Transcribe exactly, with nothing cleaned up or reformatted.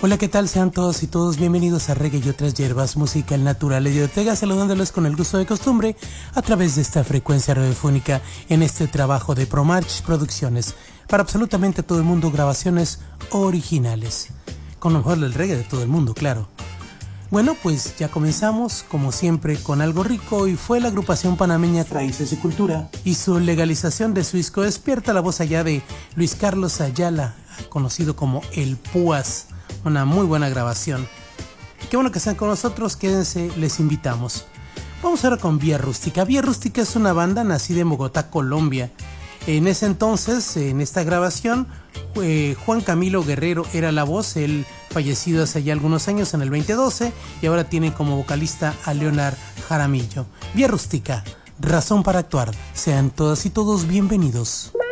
Hola, ¿qué tal? Sean todos y todos bienvenidos a Reggae y otras hierbas, música natural. Eddie Ortega saludándoles con el gusto de costumbre a través de esta frecuencia radiofónica en este trabajo de ProMarch Producciones. Para absolutamente todo el mundo, grabaciones originales. Con lo mejor del reggae de todo el mundo, claro. Bueno, pues ya comenzamos, como siempre, con algo rico, y fue la agrupación panameña Raíces y Cultura y su legalización de su disco Despierta, la voz allá de Luis Carlos Ayala, conocido como El Púas. Una muy buena grabación. Qué bueno que están con nosotros, quédense, les invitamos. Vamos ahora con Vía Rústica. Vía Rústica es una banda nacida en Bogotá, Colombia. En ese entonces, en esta grabación, eh, Juan Camilo Guerrero era la voz, él fallecido hace ya algunos años en el veinte doce, y ahora tiene como vocalista a Leonard Jaramillo. Vía Rústica, razón para actuar. Sean todas y todos bienvenidos.